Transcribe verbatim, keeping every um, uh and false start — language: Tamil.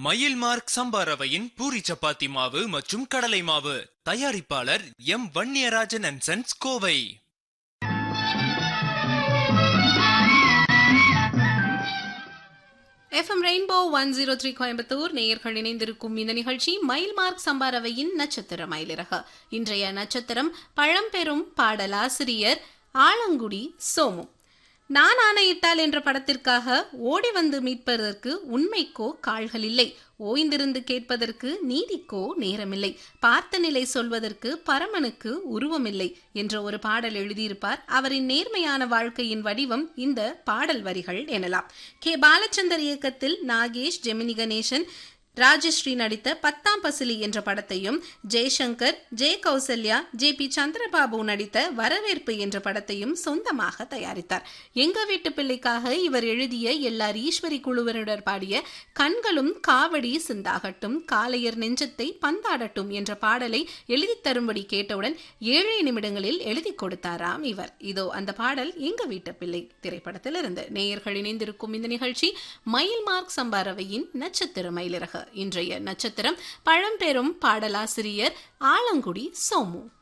மயில் மார்க் சம்பா ரவையின் பூரி சப்பாத்தி மாவு மற்றும் கடலை மாவு. தயாரிப்பாளர் M Vanniyarajan and sons, Kovai. FM rainbow one zero three Coimbatore நேயர்கள் இணைந்திருக்கும் இந்த நிகழ்ச்சி மயில் மார்க் சம்பாரவையின் நட்சத்திர மயிலிறகு. இன்றைய நட்சத்திரம் பழம்பெரும் பாடலாசிரியர் ஆலங்குடி சோமு. நான் ஆணையிட்டால் என்ற படத்திற்காக ஓடி வந்து மீட்பதற்கு உண்மைக்கோ கால்கள் இல்லை, ஓய்ந்திருந்து கேட்பதற்கு நீதிக்கோ நேரமில்லை, பார்த்த நிலை சொல்வதற்கு பரமனுக்கு உருவமில்லை என்ற ஒரு பாடல் எழுதியிருப்பார். அவரின் நேர்மையான வாழ்க்கையின் வடிவம் இந்த பாடல் வரிகள் எனலாம். கே பாலச்சந்தர் இயக்கத்தில் நாகேஷ், ஜெமினி கணேசன், ராஜஸ்ரீ நடித்த பத்தாம் பசிலி என்ற படத்தையும், Jaishankar, J Kausalya, J P Chandrababu நடித்த வரவேற்பு என்ற படத்தையும் சொந்தமாக தயாரித்தார். எங்க வீட்டு பிள்ளைக்காக இவர் எழுதிய எல்லார் ஈஸ்வரி குழுவினர் பாடிய கண்களும் காவடி சிந்தாகட்டும், காளையர் நெஞ்சத்தை பந்தாடட்டும் என்ற பாடலை எழுதி தரும்படி கேட்டவுடன் ஏழு நிமிடங்களில் எழுதி கொடுத்தாராம் இவர். இதோ அந்த பாடல் எங்க வீட்டு பிள்ளை திரைப்படத்தில் இருந்து. நேயர்கள் இணைந்திருக்கும் இந்த நிகழ்ச்சி மயில் மார்க் சம்பாரவையின் நட்சத்திர மயிலிறகு. இன்றைய நட்சத்திரம் பழம்பெரும் பாடலாசிரியர் ஆலங்குடி சோமு.